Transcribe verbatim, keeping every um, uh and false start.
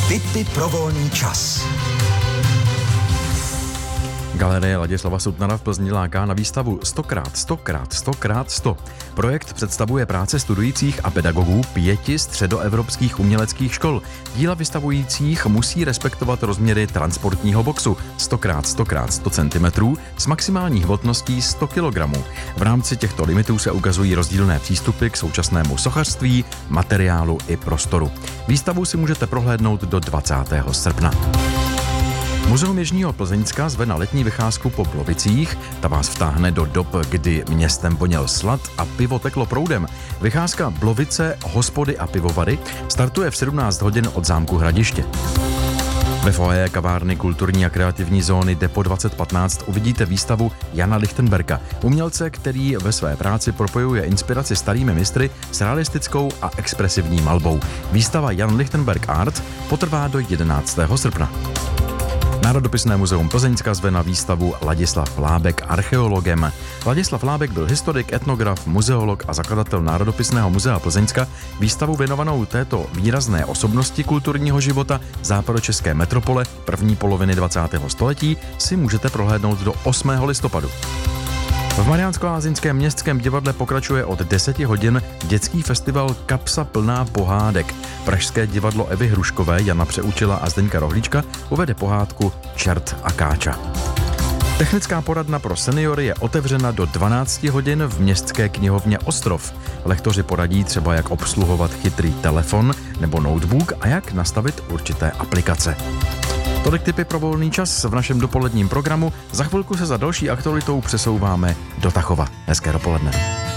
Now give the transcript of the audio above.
Tipy pro volný čas. Galerie Ladislava Sutnara v Plzni láká na výstavu sto krát sto krát sto krát sto. Projekt představuje práce studujících a pedagogů pěti středoevropských uměleckých škol. Díla vystavujících musí respektovat rozměry transportního boxu sto krát sto krát sto centimetrů s maximální hmotností sto kilogramů. V rámci těchto limitů se ukazují rozdílné přístupy k současnému sochařství, materiálu i prostoru. Výstavu si můžete prohlédnout do dvacátého srpna. Muzeum Jižního Plzeňska zve na letní vycházku po Blovicích. Ta vás vtáhne do dob, kdy městem voněl slad a pivo teklo proudem. Vycházka Blovice, hospody a pivovary startuje v sedmnáct hodin od zámku Hradiště. Ve foyer kavárny kulturní a kreativní zóny Depo dvacet patnáct uvidíte výstavu Jana Lichtenberga, umělce, který ve své práci propojuje inspiraci starými mistry s realistickou a expresivní malbou. Výstava Jan Lichtenberg Art potrvá do jedenáctého srpna. Národopisné muzeum Plzeňska zve na výstavu Ladislav Lábek archeologem. Ladislav Lábek byl historik, etnograf, muzeolog a zakladatel Národopisného muzea Plzeňska. Výstavu věnovanou této výrazné osobnosti kulturního života západočeské metropole první poloviny dvacátého století si můžete prohlédnout do osmého listopadu. V Mariánsko-Lázeňském městském divadle pokračuje od deseti hodin dětský festival Kapsa plná pohádek. Pražské divadlo Evy Hruškové, Jana Přeučila a Zdeňka Rohlíčka uvede pohádku Čert a Káča. Technická poradna pro seniory je otevřena do dvanácti hodin v městské knihovně Ostrov. Lektoři poradí třeba, jak obsluhovat chytrý telefon nebo notebook a jak nastavit určité aplikace. Tolik tipy pro volný čas v našem dopoledním programu. Za chvilku se za další aktualitou přesouváme do Tachova. Hezké dopoledne.